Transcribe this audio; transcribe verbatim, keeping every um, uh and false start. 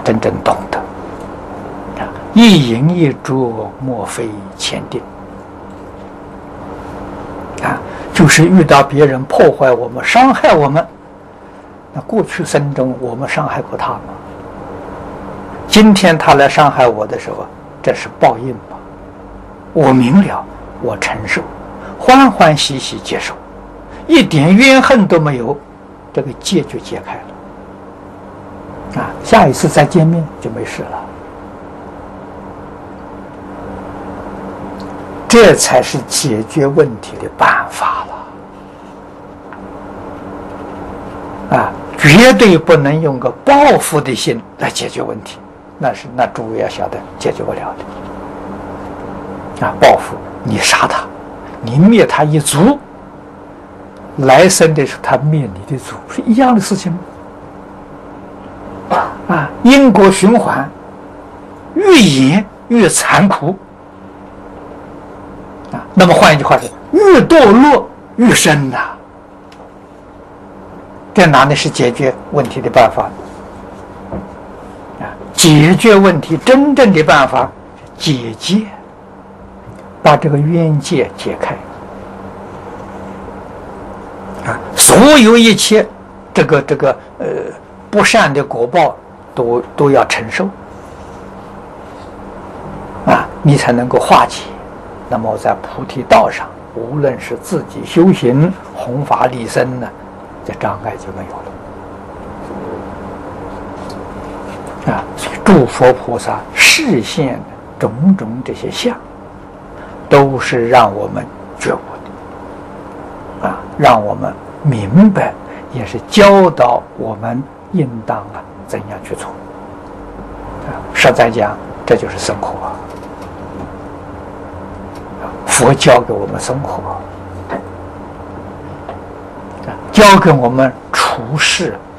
真正懂得。啊，一饮一啄，莫非前定。啊，就是遇到别人破坏我们、伤害我们，那过去生中我们伤害过他吗？今天他来伤害我的时候，这是报应吧？我明了，我承受，欢欢喜喜接受，一点怨恨都没有，这个结就解开了。啊，下一次再见面就没事了。这才是解决问题的办法了。啊，绝对不能用个报复的心来解决问题，那是那诸位要晓得解决不了的。啊，报复，你杀他，你灭他一族，来生的时候他灭你的族，是一样的事情吗？啊，因果循环，越演越残酷。啊，那么换一句话是，越堕落越深呐。这哪里是解决问题的办法？啊，解决问题真正的办法，解结，把这个冤结解开。啊，所有一切这个这个呃不善的果报都都要承受。啊，你才能够化解。那么在菩提道上，无论是自己修行、弘法利生呢，这障碍就没有了。啊，所以诸佛菩萨示现的种种这些相，都是让我们觉悟的，啊，让我们明白，也是教导我们应当啊怎样去做。啊，实在讲，这就是生活。佛教给我们生活，教给我们处事